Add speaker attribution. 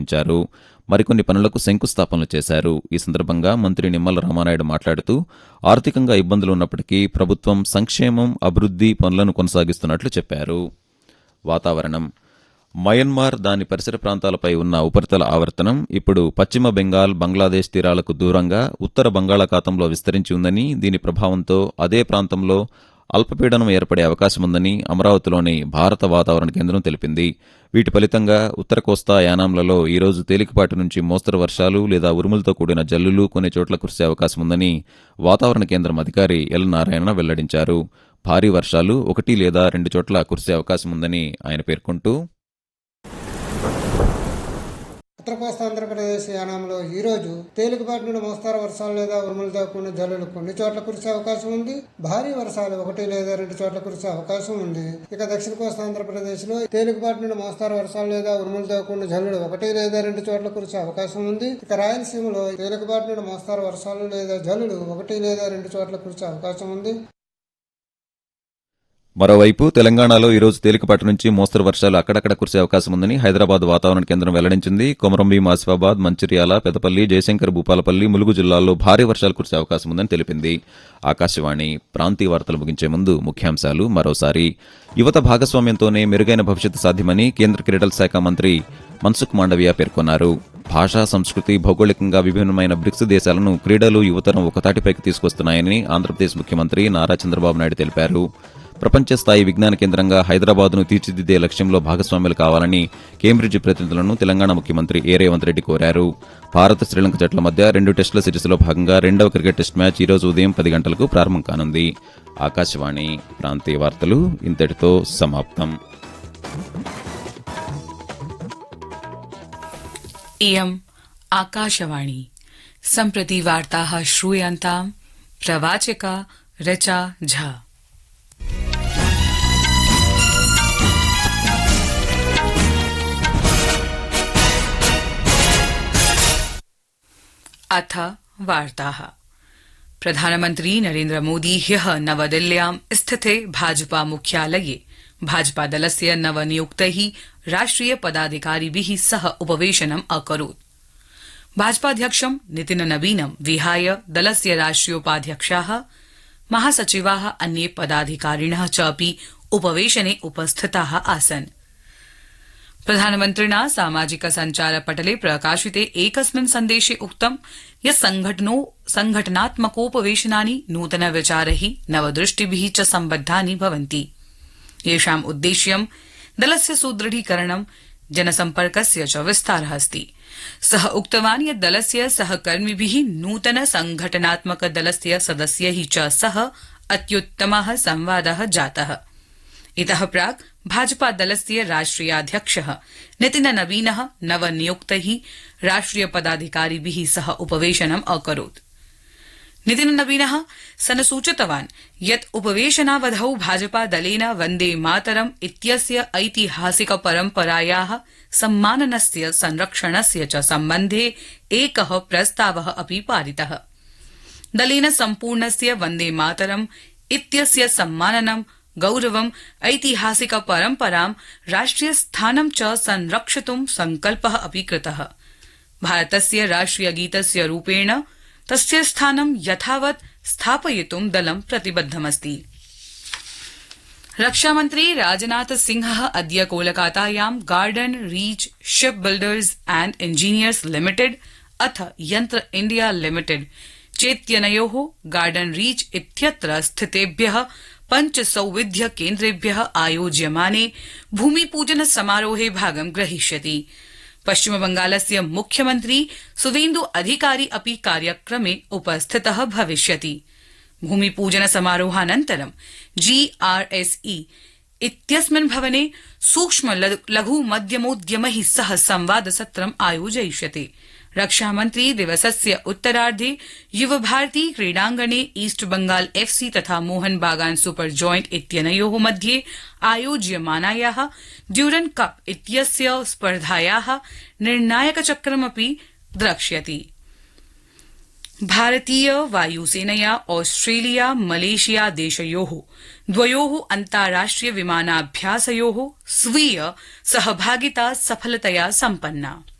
Speaker 1: ప్రారంభించారు. మరికొన్ని పనులకు శంకుస్థాపనలు చేశారు. ఈ సందర్భంగా మంత్రి నిమ్మల రామానాయుడు మాట్లాడుతూ ఆర్థికంగా ఇబ్బందులు ఉన్నప్పటికీ ప్రభుత్వం సంక్షేమం, అభివృద్ది పనులను కొనసాగిస్తున్నట్లు చెప్పారు. వాతావరణం. మయన్మార్, దాని పరిసర ప్రాంతాలపై ఉన్న ఉపరితల ఆవర్తనం ఇప్పుడు పశ్చిమ బెంగాల్, బంగ్లాదేశ్ తీరాలకు దూరంగా ఉత్తర బంగాళాఖాతంలో విస్తరించి ఉందని, దీని ప్రభావంతో అదే ప్రాంతంలో అల్పపీడనం ఏర్పడే అవకాశముందని అమరావతిలోని భారత వాతావరణ కేంద్రం తెలిపింది. వీటి ఫలితంగా ఉత్తర కోస్తా, యానాంలలో ఈరోజు తేలికపాటి నుంచి మోస్తరు వర్షాలు లేదా ఉరుములతో కూడిన జల్లులు కొన్ని చోట్ల కురిసే అవకాశముందని వాతావరణ కేంద్రం అధికారి ఎల్ నారాయణ వెల్లడించారు. భారీ వర్షాలు 1 లేదా 2 చోట్ల కురిసే అవకాశముందని ఆయన పేర్కొంటూ,
Speaker 2: ఉత్తర కోస్తా ఆంధ్రప్రదేశ్ యానాంలో ఈ రోజు తేలికపాటి నుండి మోస్తారు వర్షాలు లేదా ఉరుములతో కూడిన జల్లులు కొన్ని చోట్ల కురిసే అవకాశం ఉంది. భారీ వర్షాలు 1 లేదా 2 చోట్ల కురిసే అవకాశం ఉంది. ఇక దక్షిణ కోస్తా ఆంధ్రప్రదేశ్ లో తేలికపాటి నుండి మోస్తారు వర్షాలు లేదా ఉరుములతో కూడిన జల్లులు 1 లేదా 2 చోట్ల కురిసే అవకాశం ఉంది. ఇక రాయలసీమలో తేలికపాటి నుండి మోస్తారు వర్షాలు లేదా జల్లులు 1 లేదా 2 చోట్ల కురిసే అవకాశం ఉంది.
Speaker 1: మరోవైపు తెలంగాణలో ఈరోజు తేలికపాటి నుంచి మోస్తరు వర్షాలు అక్కడక్కడ కురిసే అవకాశం ఉందని హైదరాబాద్ వాతావరణ కేంద్రం వెల్లడించింది. కొమరంభీం, ఆసిఫాబాద్, మంచిర్యాల, పెదపల్లి, జయశంకర్, భూపాలపల్లి, ములుగు జిల్లాల్లో భారీ వర్షాలు కురిసే అవకాశం ఉందని తెలిపింది. ఆకాశవాణి ప్రాంతీయ వార్తలు ముగించే ముందు ముఖ్యాంశాలు మరోసారి. యువత భాగస్వామ్యంతోనే మెరుగైన భవిష్యత్తు సాధ్యమని కేంద్ర క్రీడల శాఖ మంత్రి మన్సుఖ్ మాండవియా పేర్కొన్నారు. భాషా, సంస్కృతి, భౌగోళికంగా విభిన్నమైన బ్రిక్స్ దేశాలను క్రీడలు యువతను ఒకతాటిపైకి తీసుకొస్తున్నాయని ఆంధ్రప్రదేశ్ ముఖ్యమంత్రి నారా చంద్రబాబు నాయుడు తెలిపారు. ప్రపంచ స్థాయి విజ్ఞాన కేంద్రంగా హైదరాబాద్ను తీర్చిదిద్దే లక్ష్యంలో భాగస్వామ్యులు కావాలని కేంబ్రిడ్జ్ ప్రతినిధులను తెలంగాణ ముఖ్యమంత్రి ఏ రేవంత్ రెడ్డి కోరారు. భారత్, శ్రీలంక జట్ల మధ్య 2 టెస్టుల సిరీస్లో భాగంగా 2వ క్రికెట్ టెస్ట్ మ్యాచ్ ఈరోజు ఉదయం 10 గంటలకు ప్రారంభం కానుంది. ఆకాశవాణి ప్రాంతీయ వార్తలు ఇంతటితో సమాప్తం.
Speaker 3: इयम् आकाशवाणी सम्प्रति वार्ताः श्रूयन्ताम् प्रवाचिका ऋचा झा। अथ वार्ताः। प्रधानमन्त्री नरेन्द्र मोदी ह्यः नवदिल्ल्यां स्थिते भाजपा मुख्यालये भाजपादलस्य नवनियुक्तैः राष्ट्रिय पदाधिकारिभिः सह उपवेशनम् अकरोत्। भाजपाध्यक्षं नितिन नवीनं विहाय दलस्य राष्ट्रियोपाध्यक्षाः, महासचिवाः, अन्ये पदाधिकारिणः च अपि उपवेशने उपस्थिताः आसन्। प्रधानमन्त्रिणा सामाजिक सञ्चारपटले प्रकाशिते एकस्मिन् सन्देशे उक्तं यत् संघटनात्मकोपवेशनानि नूतनविचारैः, नवदृष्टिभिः च सम्बद्धानि भवन्ति। येषाम् उद्देश्यं दलस्य सुदृढीकरणं, जनसम्पर्कस्य च विस्तारः अस्ति। सः उक्तवान् यत् दलस्य सहकर्मिभिः नूतन संघटनात्मक दलस्य सदस्यैः च सह अत्युत्तमः संवादः जातः। इतः प्राक् भाजपा दलस्य राष्ट्रियाध्यक्षः नितिन नवीनः नवनियुक्तैः राष्ट्रिय पदाधिकारिभिः सह उपवेशनम् अकरोत्। नितिन नवीनः सनसूचितवान् यत् उपवेशनावधौ भाजपा दलेन वन्दे मातरम् इत्यस्य ऐतिहासिक परम्परायाः सम्माननस्य, संरक्षणस्य च सम्बन्धे एकः प्रस्तावः अपि पारितः। दलेन सम्पूर्णस्य वन्दे मातरम् इत्यस्य सम्माननं, गौरवम्, ऐतिहासिक परम्परां, राष्ट्रियस्थानं च संरक्षितुं सङ्कल्पः अपि कृतः। भारतस्य राष्ट्रियगीतस्य रूपेण तस्य स्थानं यथावत् स्थापयितुं दलं प्रतिबद्धमस्ति। रक्षामन्त्री राजनाथ सिंहः अद्य कोलकातायां garden reach ship builders and engineers limited अथ यन्त्र इंडिया लिमिटेड चेत्यनयोः गार्डन रीच इत्यत्र स्थितेभ्यः 5 सौविध्य केन्द्रेभ्यः आयोज्यमाने भूमिपूजन समारोहे भागं ग्रहीष्यति। पश्चिमबंगालस्य मुख्यमन्त्री सुवेन्दु अधिकारी अपि कार्यक्रमे उपस्थितः भविष्यति। भूमिपूजन समारोहानन्तरं GRSE इत्यस्मिन् भवने सूक्ष्म लघु मध्यमोद्यमैः सह संवादसत्रम् आयोजयिष्यते। रक्षामन्त्री दिवसस्य उत्तरार्धे युवभारती क्रीडाङ्गणे ईस्ट बंगाल FC तथा मोहन बागान सुपर जॉइंट इत्यनयोः मध्ये आयोज्यमानायाः ड्यूरन कप इत्यस्य स्पर्धायाः निर्णायकचक्रमपि द्रक्ष्यति। भारतीय वायुसेनया ऑस्ट्रेलिया मलेशिया देशयोः द्वयोः अन्ताराष्ट्रिय विमानाभ्यासयोः स्वीय सहभागिता सफलतया सम्पन्ना।